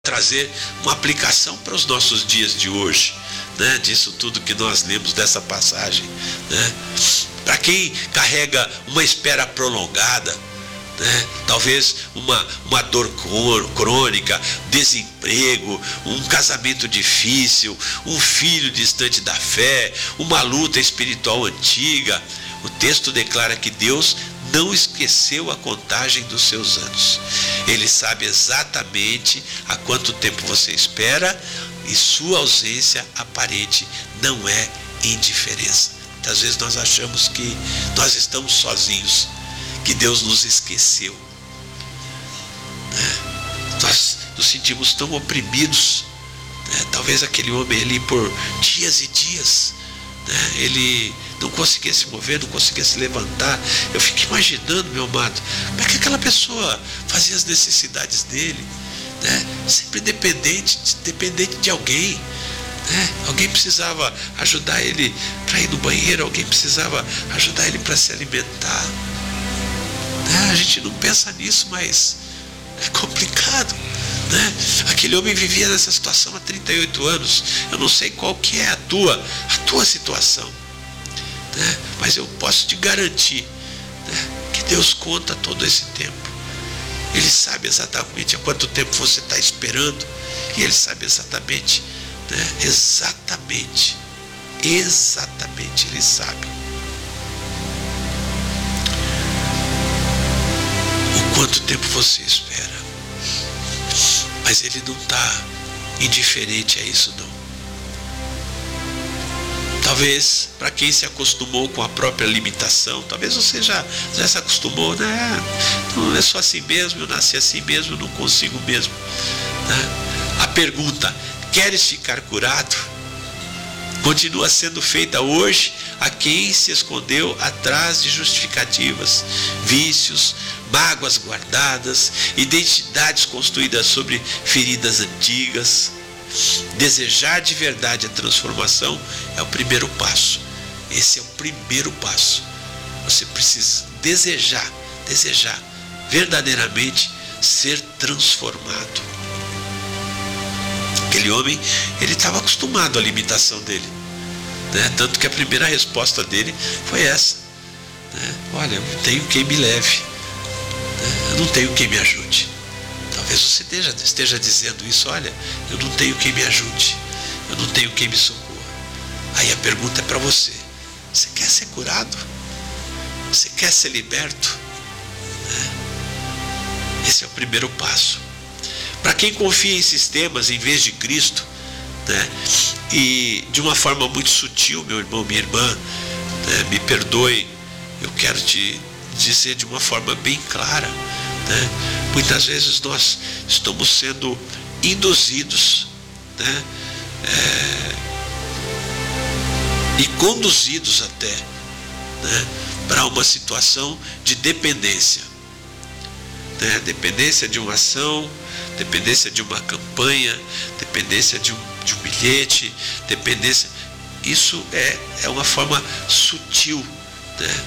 trazer uma aplicação para os nossos dias de hoje, né? Disso tudo que nós lemos dessa passagem, né? Para quem carrega uma espera prolongada, né? Talvez uma dor crônica, desemprego, um casamento difícil, um filho distante da fé, uma luta espiritual antiga, o texto declara que Deus não esqueceu a contagem dos seus anos. Ele sabe exatamente há quanto tempo você espera, e sua ausência aparente não é indiferença. Muitas vezes nós achamos que nós estamos sozinhos, que Deus nos esqueceu, né? Nós nos sentimos tão oprimidos, né? Talvez aquele homem ali por dias e dias, né? Ele não conseguia se mover, não conseguia se levantar. Eu fico imaginando, meu amado, como é que aquela pessoa fazia as necessidades dele, né? Sempre dependente de alguém, né? Alguém precisava ajudar ele para ir no banheiro, alguém precisava ajudar ele para se alimentar, né? A gente não pensa nisso, mas é complicado, né? Aquele homem vivia nessa situação há 38 anos. Eu não sei qual que é a tua situação, né? Mas eu posso te garantir, né, que Deus conta todo esse tempo. Ele sabe exatamente há quanto tempo você está esperando, e Ele sabe exatamente, né, exatamente Ele sabe o quanto tempo você espera. Mas Ele não está indiferente a isso, não. Talvez para quem se acostumou com a própria limitação, talvez você já se acostumou, né? Não é só assim mesmo, eu nasci assim mesmo, eu não consigo mesmo, né? A pergunta, queres ficar curado? Continua sendo feita hoje a quem se escondeu atrás de justificativas, vícios, mágoas guardadas, identidades construídas sobre feridas antigas. Desejar de verdade a transformação é o primeiro passo. Esse é o primeiro passo. Você precisa desejar verdadeiramente ser transformado. Aquele homem, ele estava acostumado à limitação dele, né? Tanto que a primeira resposta dele foi essa, né? Olha, eu não tenho quem me leve, né? Eu não tenho quem me ajude. Talvez você esteja dizendo isso, olha, eu não tenho quem me ajude, eu não tenho quem me socorra. Aí a pergunta é para você: você quer ser curado? Você quer ser liberto? Esse é o primeiro passo. Para quem confia em sistemas em vez de Cristo, né, e de uma forma muito sutil, meu irmão, minha irmã, né, me perdoe, eu quero te dizer de uma forma bem clara, né, muitas vezes nós estamos sendo induzidos, né, e conduzidos até, né, para uma situação de dependência, né, dependência de uma ação, dependência de uma campanha, dependência de um bilhete, dependência. Isso é uma forma sutil, né?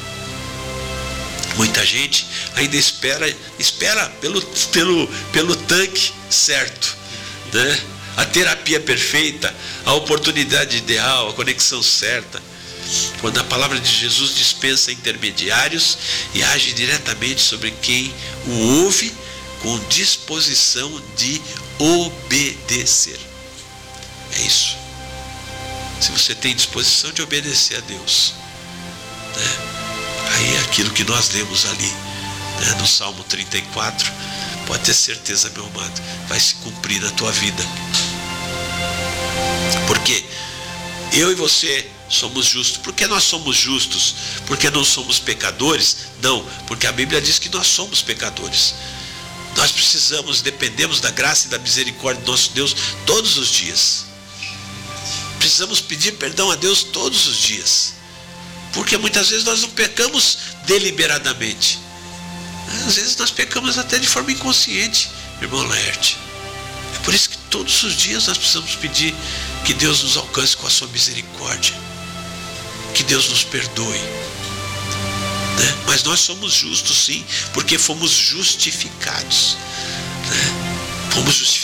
Muita gente ainda espera pelo tanque certo, né? A terapia perfeita, a oportunidade ideal, a conexão certa. Quando a palavra de Jesus dispensa intermediários e age diretamente sobre quem o ouve com disposição de obedecer. É isso. Se você tem disposição de obedecer a Deus, né, aí é aquilo que nós lemos ali, né, no Salmo 34, pode ter certeza, meu amado, vai se cumprir na tua vida. Porque eu e você somos justos. Por que nós somos justos? Porque não somos pecadores? Não, porque a Bíblia diz que nós somos pecadores. Nós dependemos da graça e da misericórdia do nosso Deus todos os dias. Precisamos pedir perdão a Deus todos os dias. Porque muitas vezes nós não pecamos deliberadamente. Às vezes nós pecamos até de forma inconsciente, irmão Laerte. É por isso que todos os dias nós precisamos pedir que Deus nos alcance com a sua misericórdia. Que Deus nos perdoe. Né? Mas nós somos justos sim, porque fomos justificados, né? Fomos justificados.